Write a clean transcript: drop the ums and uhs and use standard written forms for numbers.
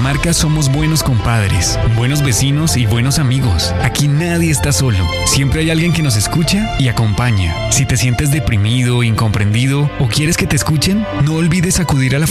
Cundinamarca somos buenos compadres, buenos vecinos y buenos amigos. Aquí nadie está solo. Siempre hay alguien que nos escucha y acompaña. Si te sientes deprimido, incomprendido o quieres que te escuchen, no olvides acudir a la